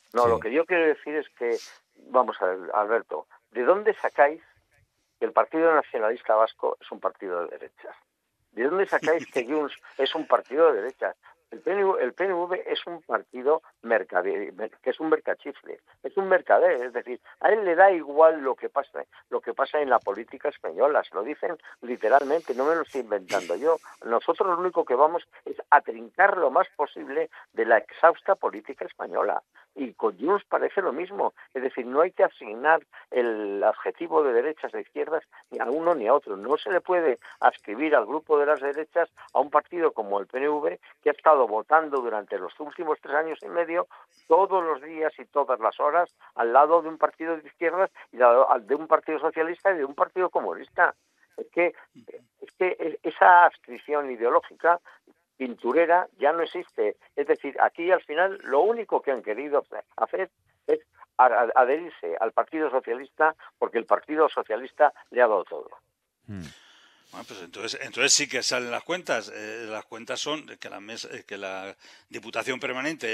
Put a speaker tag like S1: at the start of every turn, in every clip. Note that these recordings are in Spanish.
S1: No, lo
S2: Sí.
S1: que yo quiero decir es que, vamos a ver, Alberto, ¿de dónde sacáis que el Partido Nacionalista Vasco es un partido de derechas? ¿De dónde sacáis que Junts es un partido de derechas? El PNV es un partido que es un mercachifle, es un mercader, es decir, a él le da igual lo que pasa en la política española, se lo dicen literalmente, no me lo estoy inventando yo. Nosotros lo único que vamos es a trincar lo más posible de la exhausta política española. Y con Junts parece lo mismo, es decir, no hay que asignar el adjetivo de derechas de izquierdas ni a uno ni a otro. No se le puede adscribir al grupo de las derechas a un partido como el PNV, que ha estado votando durante los últimos 3 años y medio todos los días y todas las horas al lado de un partido de izquierdas y de un partido socialista y de un partido comunista. Es que esa adscripción ideológica pinturera ya no existe. Es decir, aquí al final lo único que han querido hacer es adherirse al Partido Socialista porque el Partido Socialista le ha dado todo.
S3: Bueno, pues entonces sí que salen las cuentas. Las cuentas son que que la Diputación Permanente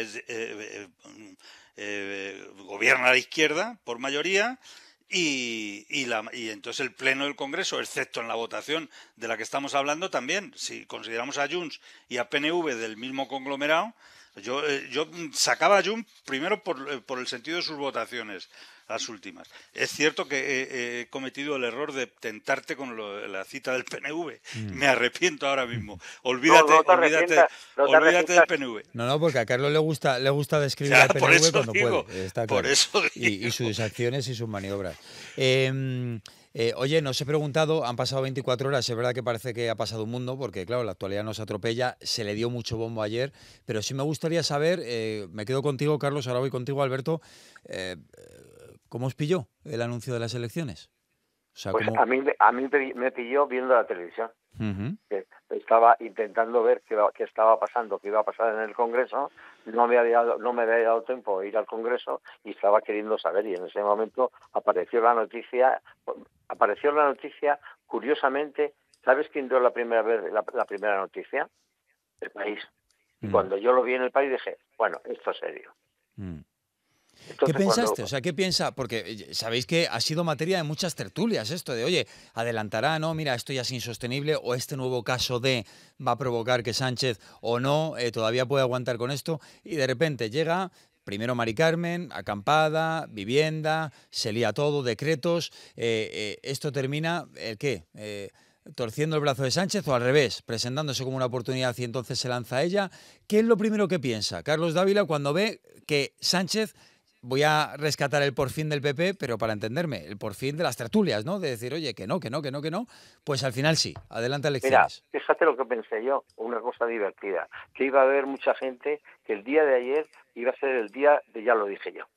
S3: gobierna a la izquierda por mayoría y entonces el Pleno del Congreso, excepto en la votación de la que estamos hablando también, si consideramos a Junts y a PNV del mismo conglomerado, yo sacaba a Junts primero por el sentido de sus votaciones, las últimas. Es cierto que he cometido el error de tentarte con la cita del PNV. Me arrepiento ahora mismo. Olvídate del PNV.
S2: No, porque a Carlos le gusta describir
S3: Ya,
S2: al
S3: por
S2: PNV
S3: eso
S2: cuando
S3: digo,
S2: puede, está
S3: por
S2: claro.
S3: eso
S2: Y
S3: digo.
S2: sus acciones y sus maniobras. Oye, nos he preguntado, han pasado 24 horas, es verdad que parece que ha pasado un mundo, porque claro, la actualidad nos atropella, se le dio mucho bombo ayer, pero sí me gustaría saber, me quedo contigo, Carlos, ahora voy contigo, Alberto, ¿cómo os pilló el anuncio de las elecciones? O sea,
S1: Pues
S2: ¿cómo?
S1: a mí me pilló viendo la televisión.
S2: Uh-huh.
S1: Que estaba intentando ver qué estaba pasando, qué iba a pasar en el Congreso, no me había dado tiempo de ir al Congreso y estaba queriendo saber, y en ese momento apareció la noticia, curiosamente. ¿Sabes quién dio la primera noticia? El País. Y cuando yo lo vi en el País dije, bueno, esto es serio.
S2: ¿Qué
S1: Entonces
S2: pensaste? O sea, ¿qué piensa? Porque sabéis que ha sido materia de muchas tertulias esto de, oye, adelantará, no, mira, esto ya es insostenible, o este nuevo caso va a provocar que Sánchez o no, todavía puede aguantar con esto, y de repente llega, primero Mari Carmen, acampada, vivienda, se lía todo, decretos, esto termina, ¿el qué? Torciendo el brazo de Sánchez o al revés, presentándose como una oportunidad y entonces se lanza a ella. ¿Qué es lo primero que piensa Carlos Dávila cuando ve que Sánchez... Voy a rescatar el porfín del PP, pero para entenderme, el porfín de las tertulias, ¿no? De decir, oye, que no, pues al final sí, adelante
S1: Mira,
S2: elecciones.
S1: fíjate lo que pensé yo, una cosa divertida, que iba a haber mucha gente, que el día de ayer iba a ser el día de ya lo dije yo.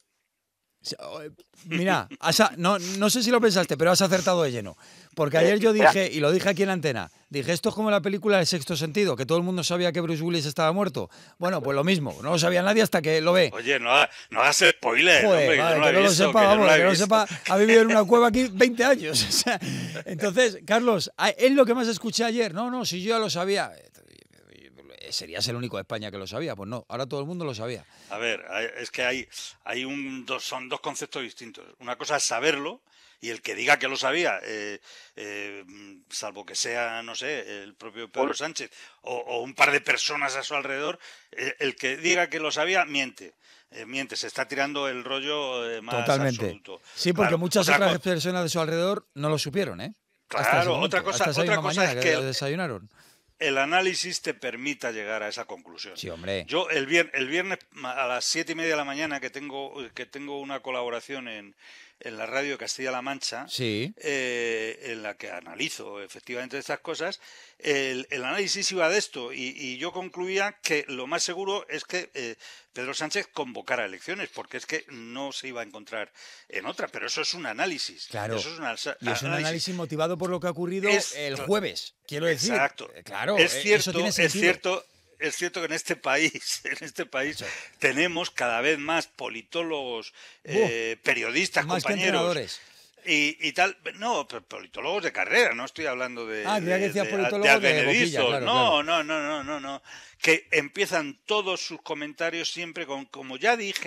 S2: Mira, no sé si lo pensaste, pero has acertado de lleno. Porque ayer yo
S1: Mira,
S2: dije, y lo dije aquí en la antena, dije, esto es como la película El Sexto Sentido, que todo el mundo sabía que Bruce Willis estaba muerto. Bueno, pues lo mismo, no lo sabía nadie hasta que lo ve.
S3: Oye, no hagas spoiler,
S2: Joder,
S3: hombre,
S2: vale,
S3: que
S2: que no lo sepa, vamos, que no lo
S3: visto.
S2: sepa, ha vivido en una cueva aquí 20 años. O sea, entonces, Carlos, es lo que más escuché ayer. No, si yo ya lo sabía. ¿Serías el único de España que lo sabía? Pues no, ahora todo el mundo lo sabía.
S3: A ver, es que son dos conceptos distintos. Una cosa es saberlo, y el que diga que lo sabía, salvo que sea, no sé, el propio Pedro Sánchez o un par de personas a su alrededor, el que diga que lo sabía, miente. Se está tirando el rollo más
S2: Totalmente.
S3: absoluto.
S2: Sí, porque
S3: Claro,
S2: muchas otras personas de su alrededor no lo supieron, ¿eh? Hasta ese
S3: claro,
S2: momento, hasta esa misma mañana
S3: es
S2: que
S3: que
S2: desayunaron.
S3: el análisis te permita llegar a esa conclusión.
S2: Sí, hombre.
S3: Yo el viernes a las 7:30 de la mañana que tengo una colaboración en la radio de Castilla-La Mancha,
S2: sí.
S3: En la que analizo efectivamente estas cosas, el análisis iba de esto y yo concluía que lo más seguro es que Pedro Sánchez convocara elecciones, porque es que no se iba a encontrar en otra, pero eso es un análisis.
S2: Claro.
S3: Eso es
S2: y es un análisis motivado por lo que ha ocurrido el jueves, quiero decir.
S3: Exacto.
S2: Claro,
S3: es cierto,
S2: eso tiene sentido.
S3: Es cierto que en este país tenemos cada vez más politólogos, periodistas,
S2: más
S3: compañeros. Y tal, no, politólogos de carrera, no estoy hablando de
S2: politólogos de boquilla, claro,
S3: no, que empiezan todos sus comentarios siempre con, como ya dije,